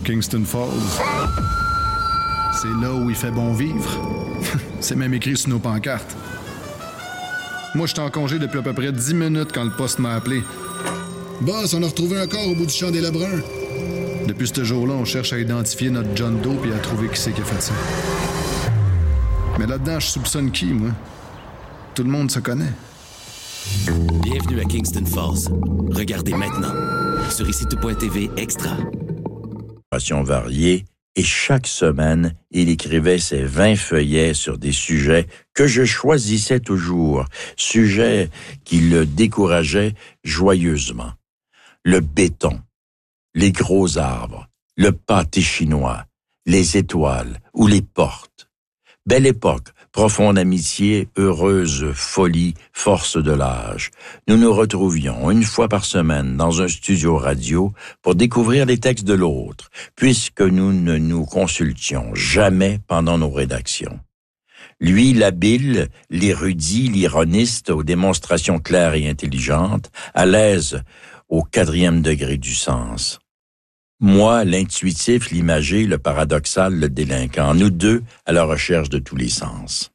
Kingston Falls. C'est là où il fait bon vivre. C'est même écrit sur nos pancartes. Moi, j'étais en congé depuis à peu près 10 minutes quand le poste m'a appelé. Boss, on a retrouvé un corps au bout du champ des Lebrun. Depuis ce jour-là, on cherche à identifier notre John Doe et à trouver qui c'est qui a fait ça. Mais là-dedans, je soupçonne qui, moi? Tout le monde se connaît. Bienvenue à Kingston Falls. Regardez maintenant sur ICITO.tv Extra. Variées, et chaque semaine, il écrivait ses 20 feuillets sur des sujets que je choisissais toujours, sujets qui le décourageaient joyeusement. Le béton, les gros arbres, le pâté chinois, les étoiles ou les portes. Belle époque, profonde amitié, heureuse folie, force de l'âge. Nous nous retrouvions une fois par semaine dans un studio radio pour découvrir les textes de l'autre, puisque nous ne nous consultions jamais pendant nos rédactions. Lui, l'habile, l'érudit, l'ironiste aux démonstrations claires et intelligentes, à l'aise au 4e degré du sens. Moi, l'intuitif, l'imagé, le paradoxal, le délinquant, nous deux à la recherche de tous les sens.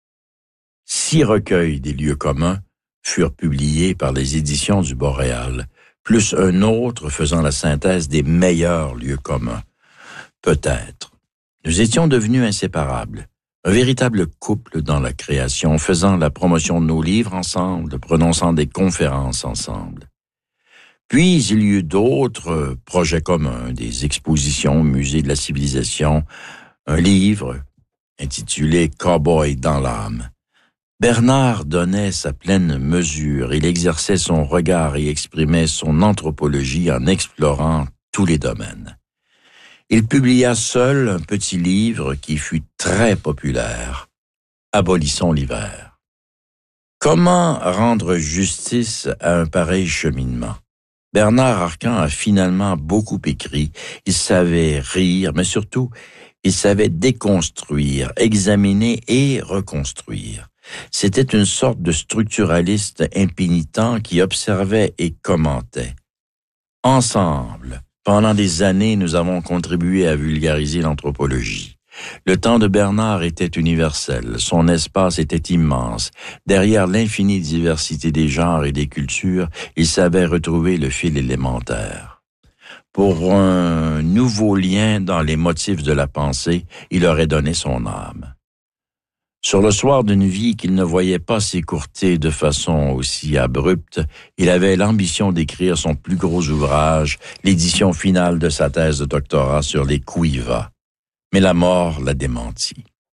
6 recueils des lieux communs furent publiés par les éditions du Boréal, plus un autre faisant la synthèse des meilleurs lieux communs. Peut-être. Nous étions devenus inséparables, un véritable couple dans la création, faisant la promotion de nos livres ensemble, prononçant des conférences ensemble. Puis, il y eut d'autres projets communs, des expositions au Musée de la Civilisation, un livre intitulé « Cowboy dans l'âme ». Bernard donnait sa pleine mesure, il exerçait son regard et exprimait son anthropologie en explorant tous les domaines. Il publia seul un petit livre qui fut très populaire, « Abolissons l'hiver ». Comment rendre justice à un pareil cheminement? Bernard Arcan a finalement beaucoup écrit. Il savait rire, mais surtout, il savait déconstruire, examiner et reconstruire. C'était une sorte de structuraliste impénitent qui observait et commentait. Ensemble, pendant des années, nous avons contribué à vulgariser l'anthropologie. Le temps de Bernard était universel, son espace était immense. Derrière l'infinie diversité des genres et des cultures, il savait retrouver le fil élémentaire. Pour un nouveau lien dans les motifs de la pensée, il aurait donné son âme. Sur le soir d'une vie qu'il ne voyait pas s'écourter de façon aussi abrupte, il avait l'ambition d'écrire son plus gros ouvrage, l'édition finale de sa thèse de doctorat sur les Kuiva. Mais la mort l'a démenti.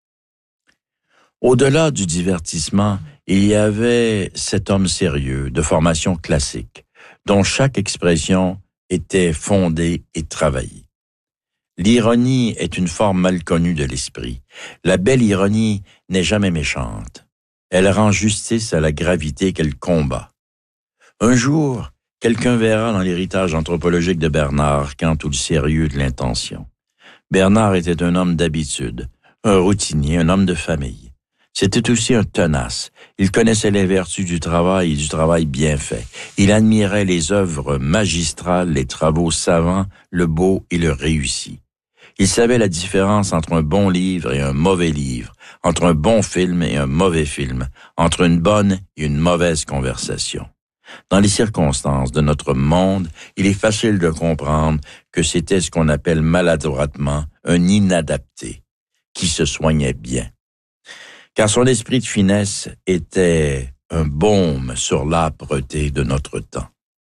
Au-delà du divertissement, il y avait cet homme sérieux, de formation classique, dont chaque expression était fondée et travaillée. L'ironie est une forme mal connue de l'esprit. La belle ironie n'est jamais méchante. Elle rend justice à la gravité qu'elle combat. Un jour, quelqu'un verra dans l'héritage anthropologique de Bernard quant tout le sérieux de l'intention. Bernard était un homme d'habitude, un routinier, un homme de famille. C'était aussi un tenace. Il connaissait les vertus du travail et du travail bien fait. Il admirait les œuvres magistrales, les travaux savants, le beau et le réussi. Il savait la différence entre un bon livre et un mauvais livre, entre un bon film et un mauvais film, entre une bonne et une mauvaise conversation. Dans les circonstances de notre monde, il est facile de comprendre que c'était ce qu'on appelle maladroitement un inadapté, qui se soignait bien. Car son esprit de finesse était un baume sur l'âpreté de notre temps.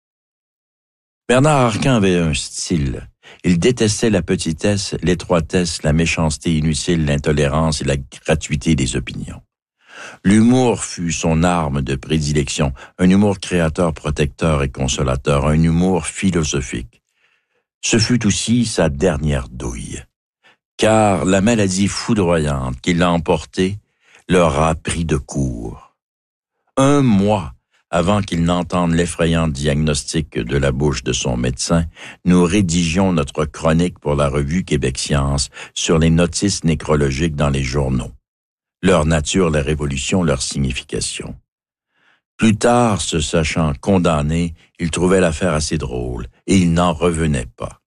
Bernard Arcan avait un style. Il détestait la petitesse, l'étroitesse, la méchanceté inutile, l'intolérance et la gratuité des opinions. L'humour fut son arme de prédilection, un humour créateur, protecteur et consolateur, un humour philosophique. Ce fut aussi sa dernière douille, car la maladie foudroyante qui l'a emporté leur a pris de court. 1 mois avant qu'il n'entende l'effrayant diagnostic de la bouche de son médecin, nous rédigions notre chronique pour la revue Québec Science sur les notices nécrologiques dans les journaux. Leur nature, la révolution, leur signification. Plus tard, se sachant condamné, il trouvait l'affaire assez drôle et il n'en revenait pas.